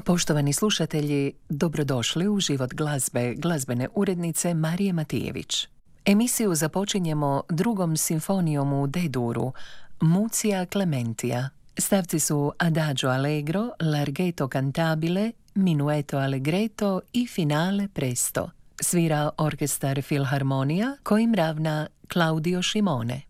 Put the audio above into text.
Poštovani slušatelji, dobrodošli u Život glazbe, glazbene urednice Marije Matijević. Emisiju započinjemo drugom simfonijom u D-duru, Muzika Clementia. Stavci su Adagio allegro, Larghetto cantabile, Minueto allegretto i Finale presto. Svira orkestar Filharmonija kojim ravna Claudio Scimone.